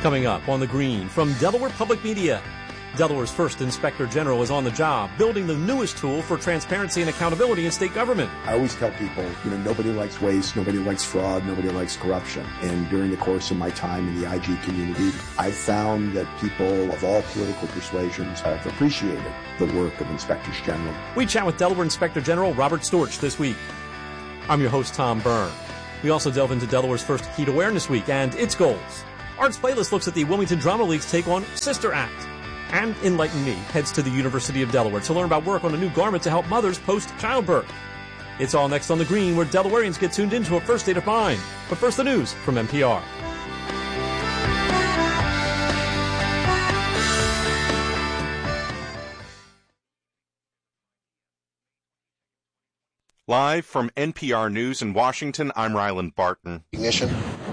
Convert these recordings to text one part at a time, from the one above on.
Coming up on The Green from Delaware Public Media. Delaware's first Inspector General is on the job, building the newest tool for transparency and accountability in state government. I always tell people, nobody likes waste, nobody likes fraud, nobody likes corruption. And during the course of my time in the IG community, I found that people of all political persuasions have appreciated the work of Inspectors General. We chat with Delaware Inspector General Robert Storch this week. I'm your host, Tom Byrne. We also delve into Delaware's first Heat Awareness Week and its goals. Arts Playlist looks at the Wilmington Drama League's take on Sister Act. And Enlighten Me heads to the University of Delaware to learn about work on a new garment to help mothers post-childbirth. It's all next on The Green, where Delawareans get tuned into a first state of mind. But first, the news from NPR. Live from NPR News in Washington, I'm Ryland Barton. Ignition.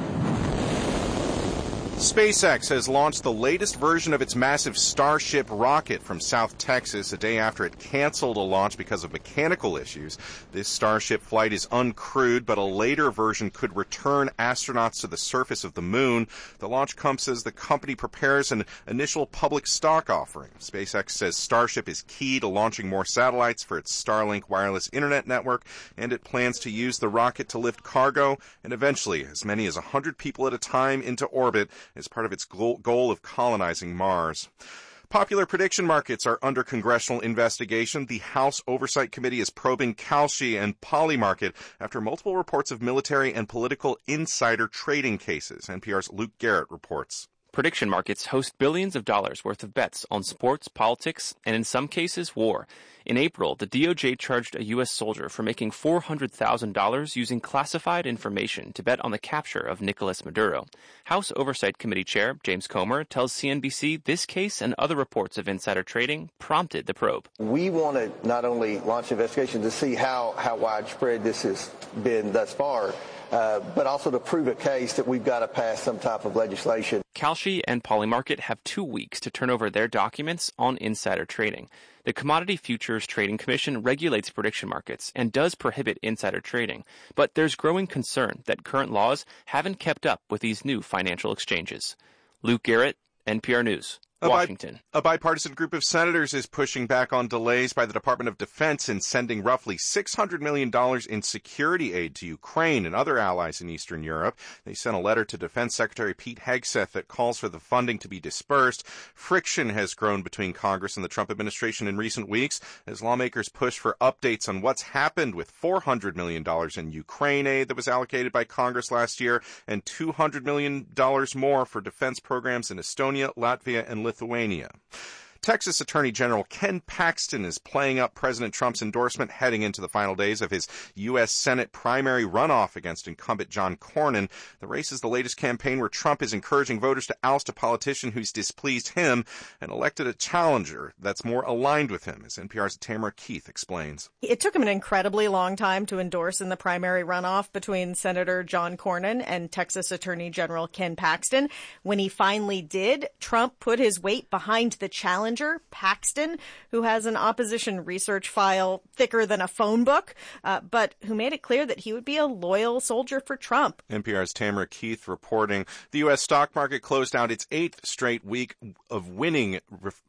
SpaceX has launched the latest version of its massive Starship rocket from South Texas a day after it canceled a launch because of mechanical issues. This Starship flight is uncrewed, but a later version could return astronauts to the surface of the moon. The launch comes as the company prepares an initial public stock offering. SpaceX says Starship is key to launching more satellites for its Starlink wireless internet network, and it plans to use the rocket to lift cargo and eventually as many as 100 people at a time into orbit as part of its goal of colonizing Mars. Popular prediction markets are under congressional investigation. The House Oversight Committee is probing Kalshi and Polymarket after multiple reports of military and political insider trading cases. NPR's Luke Garrett reports. Prediction markets host billions of dollars worth of bets on sports, politics, and in some cases, war. In April, the DOJ charged a U.S. soldier for making $400,000 using classified information to bet on the capture of Nicolas Maduro. House Oversight Committee Chair James Comer tells CNBC this case and other reports of insider trading prompted the probe. We want to not only launch an investigation to see how widespread this has been thus far, but also to prove a case that we've got to pass some type of legislation. Kalshi and Polymarket have 2 weeks to turn over their documents on insider trading. The Commodity Futures Trading Commission regulates prediction markets and does prohibit insider trading, but there's growing concern that current laws haven't kept up with these new financial exchanges. Luke Garrett, NPR News. Washington. A bipartisan group of senators is pushing back on delays by the Department of Defense in sending roughly $600 million in security aid to Ukraine and other allies in Eastern Europe. They sent a letter to Defense Secretary Pete Hegseth that calls for the funding to be dispersed. Friction has grown between Congress and the Trump administration in recent weeks as lawmakers push for updates on what's happened with $400 million in Ukraine aid that was allocated by Congress last year and $200 million more for defense programs in Estonia, Latvia, and Lithuania. Texas Attorney General Ken Paxton is playing up President Trump's endorsement heading into the final days of his U.S. Senate primary runoff against incumbent John Cornyn. The race is the latest campaign where Trump is encouraging voters to oust a politician who's displeased him and elected a challenger that's more aligned with him, as NPR's Tamara Keith explains. It took him an incredibly long time to endorse in the primary runoff between Senator John Cornyn and Texas Attorney General Ken Paxton. When he finally did, Trump put his weight behind the challenger, Paxton, who has an opposition research file thicker than a phone book, but who made it clear that he would be a loyal soldier for Trump. NPR's Tamara Keith reporting. The U.S. stock market closed out its 8th straight week of winning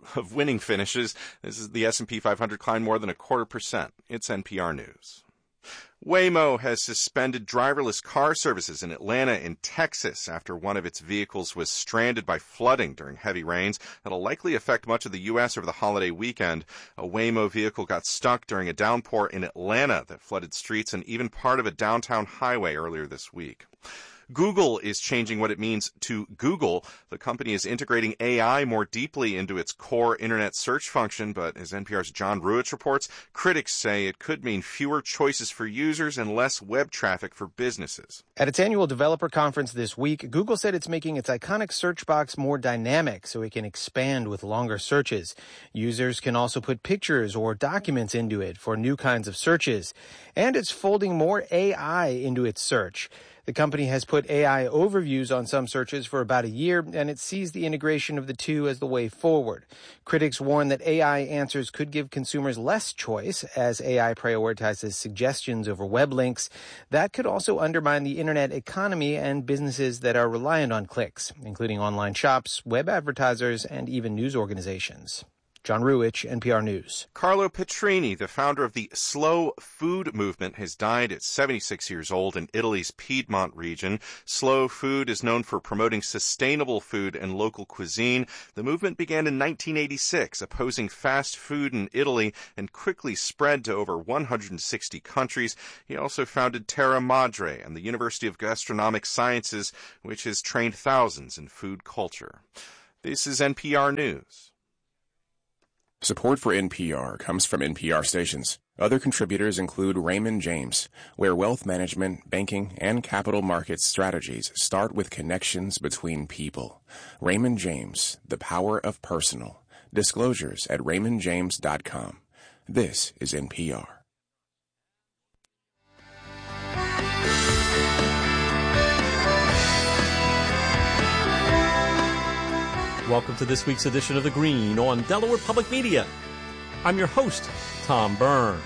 finishes. This is the S&P 500 climbed more than 0.25%. It's NPR News. Waymo has suspended driverless car services in Atlanta in Texas after one of its vehicles was stranded by flooding during heavy rains that'll likely affect much of the U.S. over the holiday weekend. A Waymo vehicle got stuck during a downpour in Atlanta that flooded streets and even part of a downtown highway earlier this week. Google is changing what it means to Google. The company is integrating AI more deeply into its core internet search function, but as NPR's John Ruich reports, critics say it could mean fewer choices for users and less web traffic for businesses. At its annual developer conference this week, Google said it's making its iconic search box more dynamic so it can expand with longer searches. Users can also put pictures or documents into it for new kinds of searches. And it's folding more AI into its search. The company has put AI overviews on some searches for about a year, and it sees the integration of the two as the way forward. Critics warn that AI answers could give consumers less choice as AI prioritizes suggestions over web links. That could also undermine the internet economy and businesses that are reliant on clicks, including online shops, web advertisers, and even news organizations. John Ruwich, NPR News. Carlo Petrini, the founder of the Slow Food movement, has died at 76 years old in Italy's Piedmont region. Slow Food is known for promoting sustainable food and local cuisine. The movement began in 1986, opposing fast food in Italy, and quickly spread to over 160 countries. He also founded Terra Madre and the University of Gastronomic Sciences, which has trained thousands in food culture. This is NPR News. Support for NPR comes from NPR stations. Other contributors include Raymond James, where wealth management, banking, and capital markets strategies start with connections between people. Raymond James, the power of personal. Disclosures at raymondjames.com. This is NPR. Welcome to this week's edition of The Green on Delaware Public Media. I'm your host, Tom Byrne.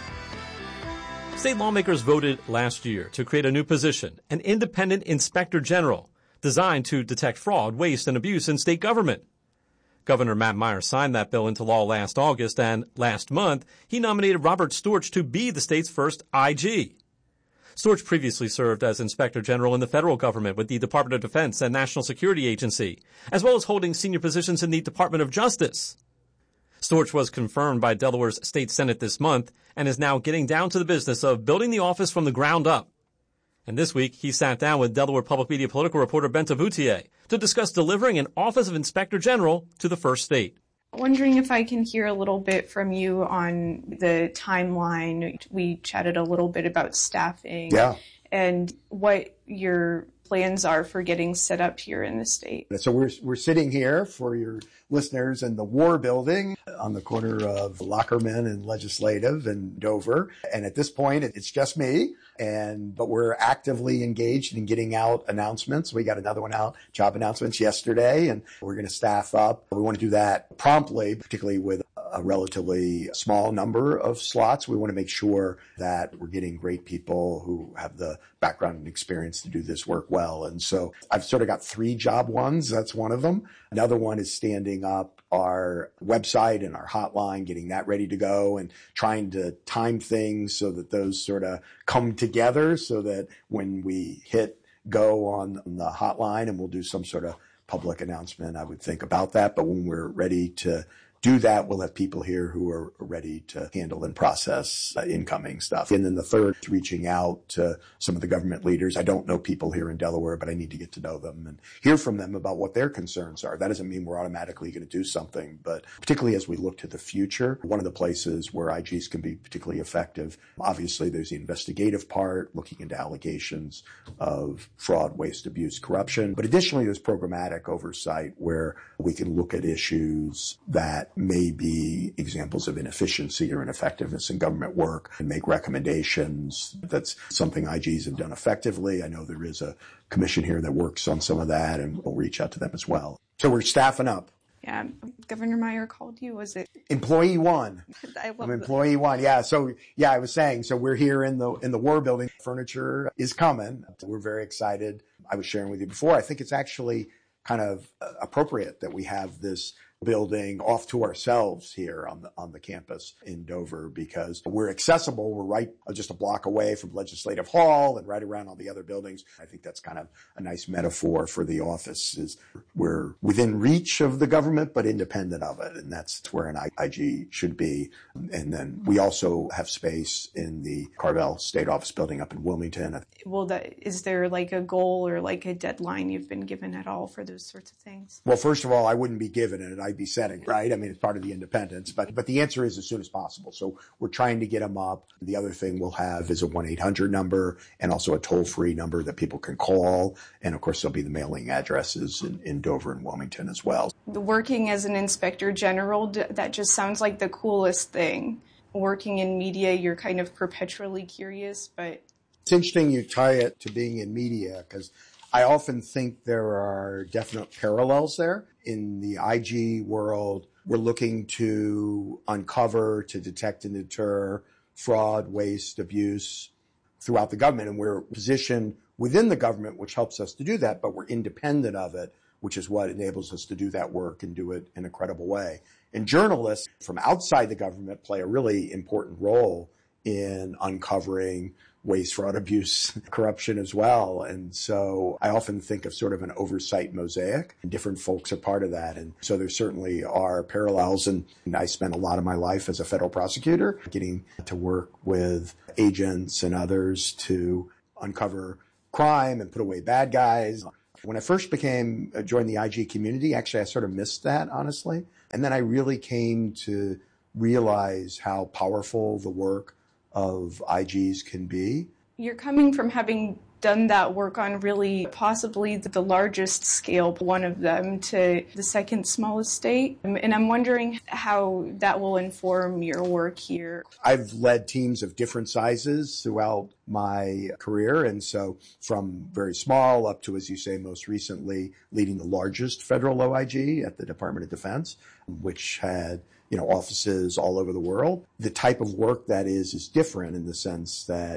State lawmakers voted last year to create a new position, an independent inspector general, designed to detect fraud, waste, and abuse in state government. Governor Matt Meyer signed that bill into law last August, and last month, he nominated Robert Storch to be the state's first IG. Storch previously served as Inspector General in the federal government with the Department of Defense and National Security Agency, as well as holding senior positions in the Department of Justice. Storch was confirmed by Delaware's State Senate this month and is now getting down to the business of building the office from the ground up. And this week, he sat down with Delaware Public Media political reporter Bente Bouthier to discuss delivering an Office of Inspector General to the first state. Wondering if I can hear a little bit from you on the timeline. We chatted a little bit about staffing and what your plans are for getting set up here in the state. So we're sitting here for your listeners in the War Building on the corner of Lockerman and Legislative in Dover. And at this point, it's just me. But we're actively engaged in getting out announcements. We got another one out, job announcements yesterday, and we're going to staff up. We want to do that promptly, particularly with a relatively small number of slots. We want to make sure that we're getting great people who have the background and experience to do this work well. And so I've sort of got 3 job ones. That's one of them. Another one is standing up our website and our hotline, getting that ready to go and trying to time things so that those sort of come together so that when we hit go on the hotline, and we'll do some sort of public announcement, I would think about that. But when we're ready to do that, we'll have people here who are ready to handle and process incoming stuff. And then the third is reaching out to some of the government leaders. I don't know people here in Delaware, but I need to get to know them and hear from them about what their concerns are. That doesn't mean we're automatically going to do something, but particularly as we look to the future, one of the places where IGs can be particularly effective, obviously there's the investigative part, looking into allegations of fraud, waste, abuse, corruption. But additionally, there's programmatic oversight where we can look at issues that may be examples of inefficiency or ineffectiveness in government work and make recommendations. That's something IGs have done effectively. I know there is a commission here that works on some of that, and we'll reach out to them as well. So we're staffing up. Yeah, Governor Meyer called you, was it? Employee 1. I'm Employee 1. Yeah. So, I was saying, so we're here in the War Building. Furniture is coming. We're very excited. I was sharing with you before. I think it's actually kind of appropriate that we have this building off to ourselves here on the campus in Dover, because we're accessible. We're right just a block away from Legislative Hall and right around all the other buildings. I think that's kind of a nice metaphor for the office, is we're within reach of the government, but independent of it. And that's where an IG should be. And then we also have space in the Carvel State Office building up in Wilmington. Well, is there like a goal or like a deadline you've been given at all for those sorts of things? Well, first of all, I wouldn't be given it. I'd be setting it, right? I mean, it's part of the independence, but the answer is as soon as possible. So we're trying to get them up. The other thing we'll have is a 1-800 number and also a toll-free number that people can call. And of course, there'll be the mailing addresses in Dover and Wilmington as well. Working as an inspector general, that just sounds like the coolest thing. Working in media, you're kind of perpetually curious, but It's interesting you tie it to being in media, because I often think there are definite parallels there. In the IG world, we're looking to uncover, to detect and deter fraud, waste, abuse throughout the government. And we're positioned within the government, which helps us to do that, but we're independent of it, which is what enables us to do that work and do it in a credible way. And journalists from outside the government play a really important role in uncovering waste, fraud, abuse, corruption as well. And so I often think of sort of an oversight mosaic, and different folks are part of that. And so there certainly are parallels. And I spent a lot of my life as a federal prosecutor getting to work with agents and others to uncover crime and put away bad guys. When I first joined the IG community, actually, I sort of missed that, honestly. And then I really came to realize how powerful the work of IGs can be. You're coming from having done that work on really possibly the largest scale, one of them, to the second smallest state. And I'm wondering how that will inform your work here. I've led teams of different sizes throughout my career. And so from very small up to, as you say, most recently, leading the largest federal OIG at the Department of Defense, which had offices all over the world. The type of work that is different in the sense that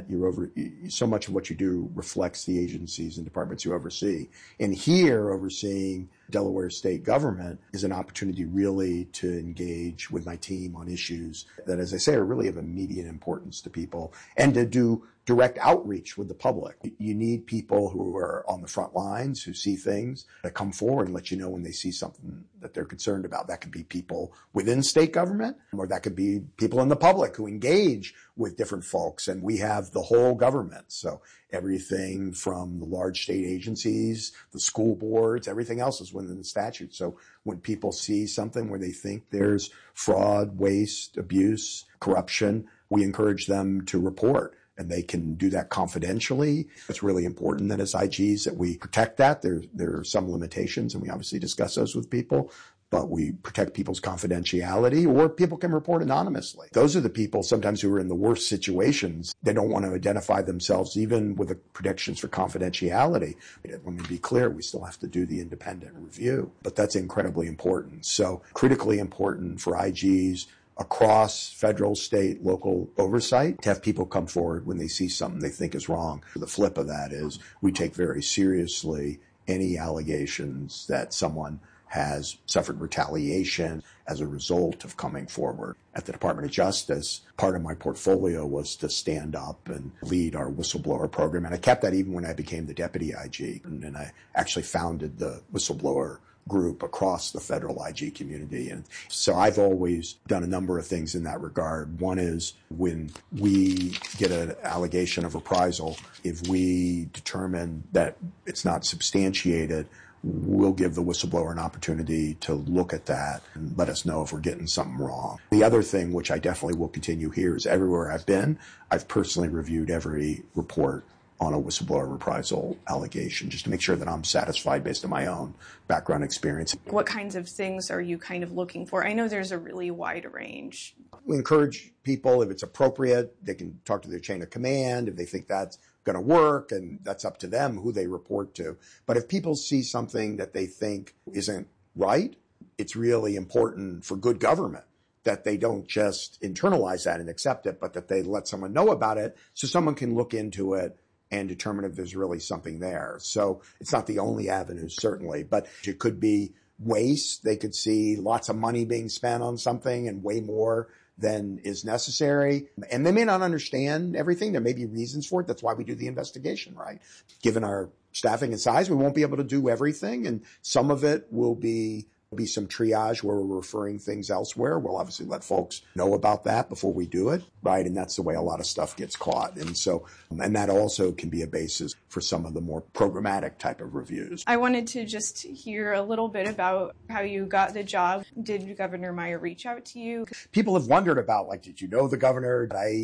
so much of what you do reflects the agencies and departments you oversee. And here, overseeing Delaware state government is an opportunity really to engage with my team on issues that, as I say, are really of immediate importance to people, and to do direct outreach with the public. You need people who are on the front lines, who see things, that come forward and let you know when they see something that they're concerned about. That could be people within state government, or that could be people in the public who engage with different folks. And we have the whole government. So everything from the large state agencies, the school boards, everything else is within the statute. So when people see something where they think there's fraud, waste, abuse, corruption, we encourage them to report. And they can do that confidentially. It's really important that as IGs that we protect that. There are some limitations, and we obviously discuss those with people, but we protect people's confidentiality, or people can report anonymously. Those are the people sometimes who are in the worst situations. They don't want to identify themselves, even with the protections for confidentiality. Let me be clear, we still have to do the independent review, but that's incredibly important. So critically important for IGs across federal, state, local oversight to have people come forward when they see something they think is wrong. The flip of that is we take very seriously any allegations that someone has suffered retaliation as a result of coming forward. At the Department of Justice, part of my portfolio was to stand up and lead our whistleblower program. And I kept that even when I became the deputy IG. And I actually founded the whistleblower group across the federal IG community. And so I've always done a number of things in that regard. One is when we get an allegation of reprisal, if we determine that it's not substantiated, we'll give the whistleblower an opportunity to look at that and let us know if we're getting something wrong. The other thing, which I definitely will continue here, is everywhere I've been, I've personally reviewed every report on a whistleblower reprisal allegation, just to make sure that I'm satisfied based on my own background experience. What kinds of things are you kind of looking for? I know there's a really wide range. We encourage people, if it's appropriate, they can talk to their chain of command if they think that's going to work, and that's up to them who they report to. But if people see something that they think isn't right, it's really important for good government that they don't just internalize that and accept it, but that they let someone know about it so someone can look into it and determine if there's really something there. So it's not the only avenue, certainly, but it could be waste. They could see lots of money being spent on something and way more than is necessary. And they may not understand everything. There may be reasons for it. That's why we do the investigation, right? Given our staffing and size, we won't be able to do everything. And some of it will be some triage where we're referring things elsewhere. We'll obviously let folks know about that before we do it, right? And that's the way a lot of stuff gets caught. And so, and that also can be a basis for some of the more programmatic type of reviews. I wanted to just hear a little bit about how you got the job. Did Governor Meyer reach out to you? People have wondered about, did you know the governor? I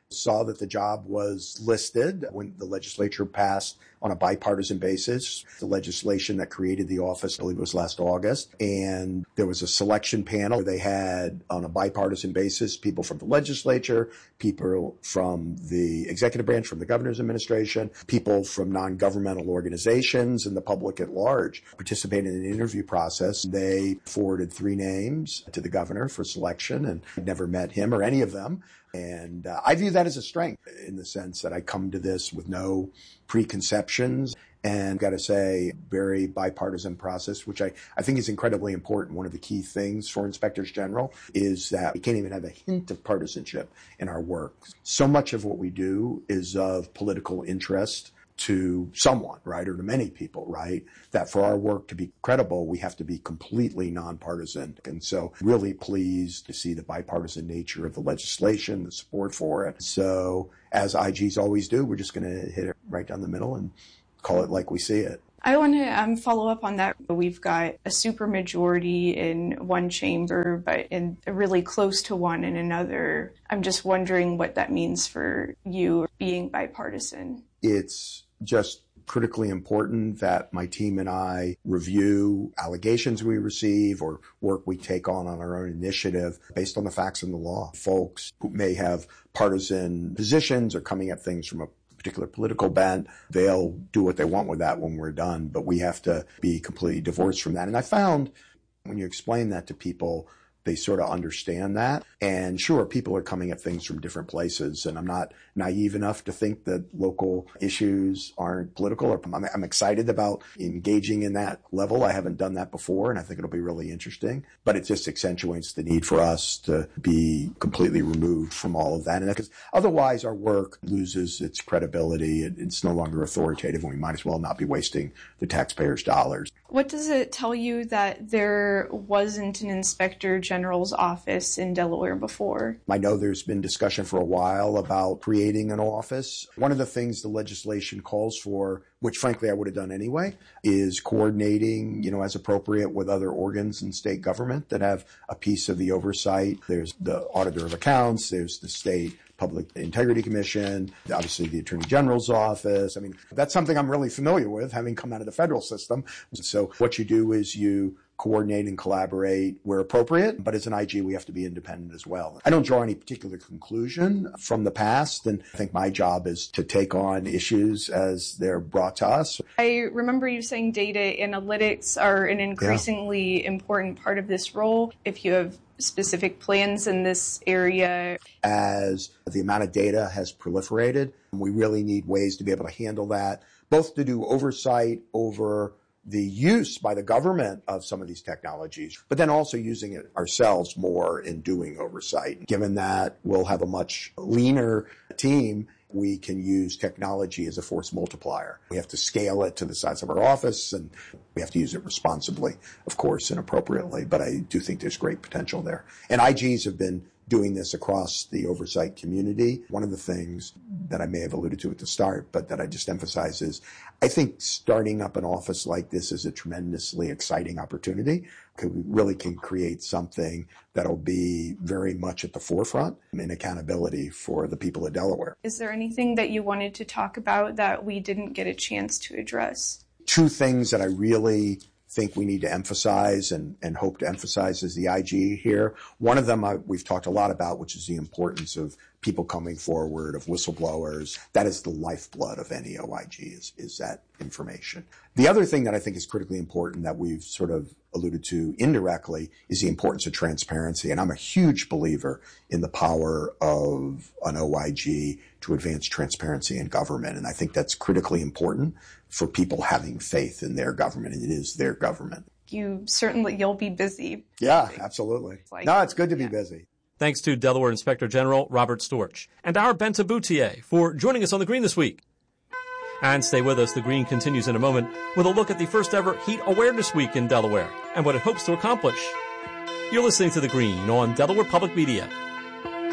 saw that the job was listed when the legislature passed on a bipartisan basis the legislation that created the office. I believe it was last August. And there was a selection panel. They had, on a bipartisan basis, people from the legislature, people from the executive branch, from the governor's administration, people from non-governmental organizations, and the public at large participated in the interview process. They forwarded 3 names to the governor for selection, and I'd never met him or any of them. And I view that as a strength in the sense that I come to this with no preconceptions and got to say, very bipartisan process, which I think is incredibly important. One of the key things for inspectors general is that we can't even have a hint of partisanship in our work. So much of what we do is of political interest to someone, right, or to many people, right, that for our work to be credible, we have to be completely nonpartisan. And so really pleased to see the bipartisan nature of the legislation, the support for it. So as IGs always do, we're just going to hit it right down the middle and call it like we see it. I want to follow up on that. We've got a supermajority in one chamber, but really close to one in another. I'm just wondering what that means for you being bipartisan. It's just critically important that my team and I review allegations we receive or work we take on our own initiative based on the facts and the law. Folks who may have partisan positions or coming at things from a particular political bent, they'll do what they want with that when we're done, but we have to be completely divorced from that. And I found when you explain that to people, they sort of understand that. And sure, people are coming at things from different places. And I'm not naive enough to think that local issues aren't political. I'm excited about engaging in that level. I haven't done that before, and I think it'll be really interesting. But it just accentuates the need for us to be completely removed from all of that. And because otherwise our work loses its credibility. It's no longer authoritative, and we might as well not be wasting the taxpayers' dollars. What does it tell you that there wasn't an inspector general's office in Delaware before? I know there's been discussion for a while about creating an office. One of the things the legislation calls for, which frankly I would have done anyway, is coordinating, as appropriate with other organs in state government that have a piece of the oversight. There's the Auditor of Accounts, there's the State Public Integrity Commission, obviously the Attorney General's office. I mean, that's something I'm really familiar with, having come out of the federal system. So what you do is you coordinate and collaborate where appropriate, but as an IG, we have to be independent as well. I don't draw any particular conclusion from the past, and I think my job is to take on issues as they're brought to us. I remember you saying data analytics are an increasingly important part of this role. If you have specific plans in this area. As the amount of data has proliferated, we really need ways to be able to handle that, both to do oversight over the use by the government of some of these technologies, but then also using it ourselves more in doing oversight. Given that we'll have a much leaner team, we can use technology as a force multiplier. We have to scale it to the size of our office, and we have to use it responsibly, of course, and appropriately. But I do think there's great potential there. And IGs have been doing this across the oversight community. One of the things that I may have alluded to at the start, but that I just emphasize is I think starting up an office like this is a tremendously exciting opportunity because we really can create something that'll be very much at the forefront in accountability for the people of Delaware. Is there anything that you wanted to talk about that we didn't get a chance to address? 2 things that I really think we need to emphasize and hope to emphasize as the IG here. One of them we've talked a lot about, which is the importance of people coming forward, of whistleblowers. That is the lifeblood of any OIG is that information. The other thing that I think is critically important that we've sort of alluded to indirectly is the importance of transparency. And I'm a huge believer in the power of an OIG to advance transparency in government. And I think that's critically important for people having faith in their government. And it is their government. You'll be busy. Yeah, absolutely. It's good to be busy. Thanks to Delaware Inspector General Robert Storch and our Benta Boutier for joining us on The Green this week. And stay with us. The Green continues in a moment with a look at the first ever Heat Awareness Week in Delaware and what it hopes to accomplish. You're listening to The Green on Delaware Public Media.